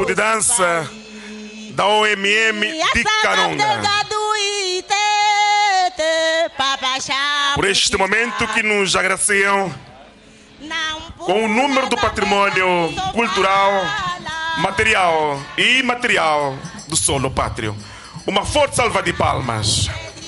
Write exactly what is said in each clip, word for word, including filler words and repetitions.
de dança da O M M de Karonga. Por este momento que nos agradeciam com o número do patrimônio cultural, material e imaterial do solo pátrio. Uma forte salva de palmas.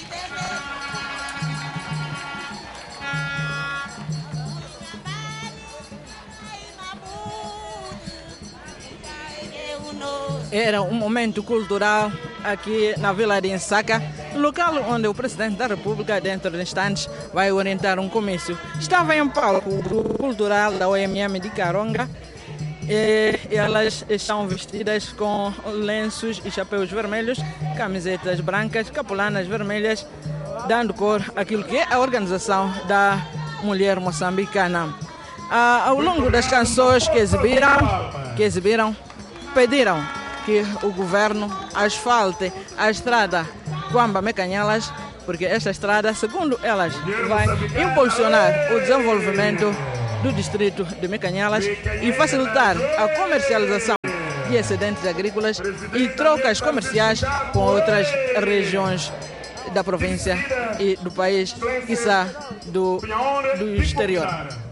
Era um momento cultural aqui na Vila de Nsaka, local onde o Presidente da República, dentro de instantes, vai orientar um comício. Estava em palco o grupo cultural da O M M de Karonga e elas estão vestidas com lenços e chapéus vermelhos, camisetas brancas, capulanas vermelhas, dando cor àquilo que é a organização da mulher moçambicana. Ah, ao longo das canções que exibiram, que exibiram, pediram que o governo asfalte a estrada Quamba-Mecanhelas, porque esta estrada, segundo elas, vai impulsionar o desenvolvimento do distrito de Mecanhelas e facilitar a comercialização de excedentes agrícolas e trocas comerciais com outras regiões da província e do país, quiçá do, do exterior.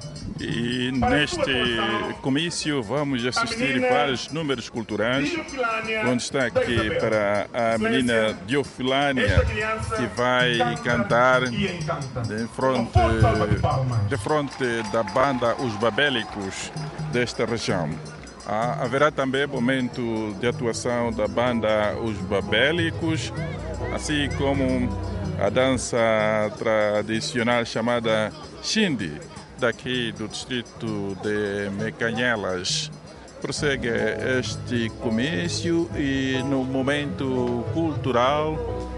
E neste comício vamos assistir vários números culturais, com destaque para a menina Diofilânia, que vai cantar de frente, de frente da banda Os Babélicos desta região. Ah, haverá também momento de atuação da banda Os Babélicos, assim como a dança tradicional chamada Xindi, daqui do distrito de Mecanhelas. Prossegue este comício e no momento cultural,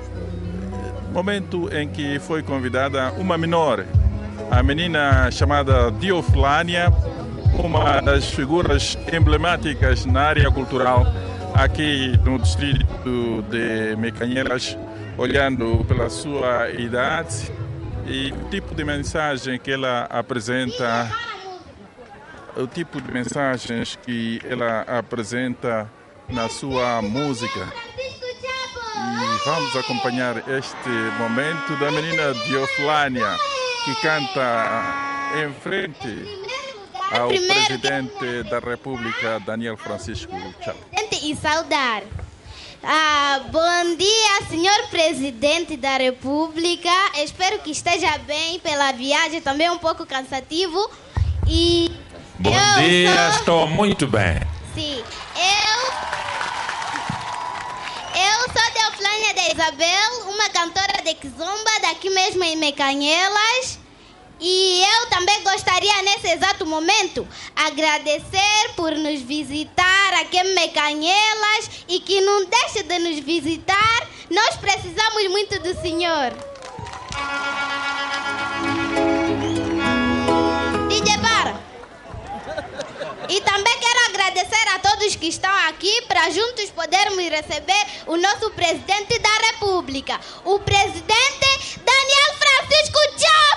momento em que foi convidada uma menor, a menina chamada Diofilânia, uma das figuras emblemáticas na área cultural aqui no distrito de Mecanhelas, olhando pela sua idade e o tipo de mensagem que ela apresenta, o tipo de mensagens que ela apresenta na sua música. E vamos acompanhar este momento da menina Diofilânia, que canta em frente ao Presidente da República, Daniel Francisco Chapo. E saudar. Ah, bom dia, senhor Presidente da República. Espero que esteja bem pela viagem, também um pouco cansativo. E bom dia, sou... estou muito bem. Sim, eu eu sou Diofilânia de Isabel, uma cantora de Kizomba daqui mesmo em Mecanhelas. E eu também gostaria, nesse exato momento, agradecer por nos visitar aqui em Mecanhelas e que não deixe de nos visitar. Nós precisamos muito do senhor. D J para. E também quero agradecer a todos que estão aqui para juntos podermos receber o nosso Presidente da República, o Presidente Daniel Francisco Chapo.